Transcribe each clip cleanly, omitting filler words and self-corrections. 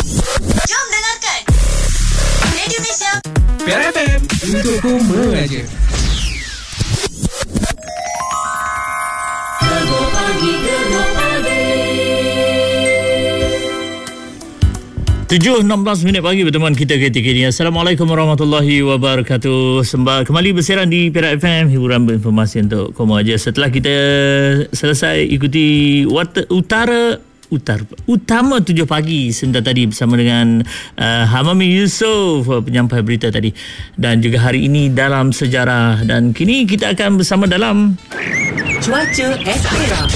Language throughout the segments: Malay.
Jom dengarkan Radio Malaysia Piara FM, untukku mengaja. Gegar pagi, Gegar pagi. 7.16 minit pagi berteman kita ketika ini. Assalamualaikum warahmatullahi wabarakatuh. Kembali bersiaran di Perak FM, hiburan berinformasi untuk kamu aja. Setelah kita selesai ikuti Utama 7 pagi sebentar tadi bersama dengan Hamami Yusof, penyampai berita tadi, dan juga hari ini dalam sejarah, dan kini kita akan bersama dalam Cuaca Perak.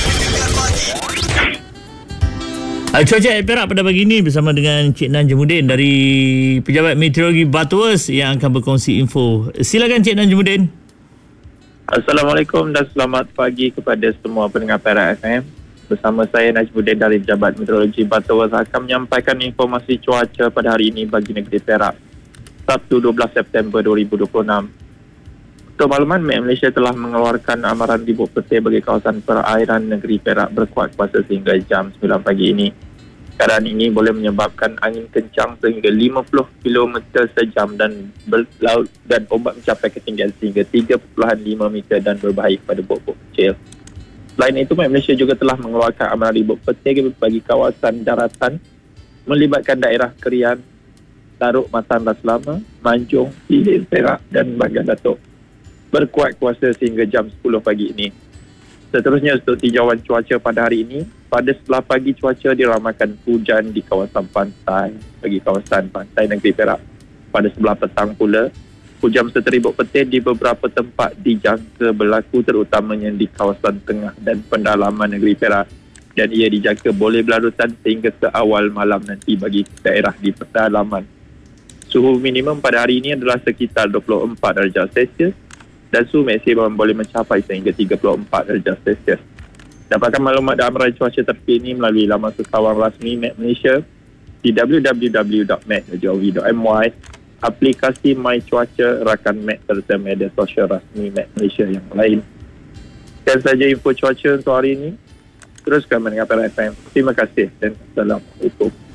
Cuaca Perak pada pagi ini bersama dengan Cik Nan Jemudin dari Pejabat Meteorologi Batuas yang akan berkongsi info. Silakan Cik Nan Jemudin. Assalamualaikum dan selamat pagi kepada semua pendengar Perak FM. Bersama saya Najmuddin dari Pejabat Meteorologi Batuas akan menyampaikan informasi cuaca pada hari ini bagi negeri Perak, Sabtu 12 September 2026. Untuk makluman, Met Malaysia telah mengeluarkan amaran ribut petir bagi kawasan perairan negeri Perak berkuat kuasa sehingga jam 9 pagi ini. Keadaan ini boleh menyebabkan angin kencang sehingga 50 km sejam dan berlaut dan ombak mencapai ketinggian sehingga 3.5 meter dan berbahaya kepada bot-bot kecil. Selain itu, Met Malaysia juga telah mengeluarkan amaran ribut petir bagi kawasan daratan melibatkan daerah Kerian, Taruk, Matan, Ras Lama, Manjung, Hilir, Perak dan Bagan Datuk berkuat kuasa sehingga jam 10 pagi ini. Seterusnya, untuk tinjauan cuaca pada hari ini, pada sebelah pagi cuaca diramakan hujan di kawasan pantai bagi kawasan pantai negeri Perak. Pada sebelah petang pula, hujan serta ribut petir di beberapa tempat dijangka berlaku, terutamanya di kawasan tengah dan pendalaman negeri Perak, dan ia dijangka boleh berlarutan sehingga ke awal malam nanti bagi daerah di pedalaman. Suhu minimum pada hari ini adalah sekitar 24 darjah Celsius dan suhu maksimum boleh mencapai sehingga 34 darjah Celsius. Dapatkan maklumat dan amaran cuaca terkini melalui laman sesawang rasmi Met Malaysia di www.met.gov.my, aplikasi My Cuaca, rakan Met serta media sosial rasmi Met Malaysia yang lain. Sekian saja info cuaca untuk hari ini. Teruskan mendengar Perak FM. Terima kasih dan Assalamualaikum.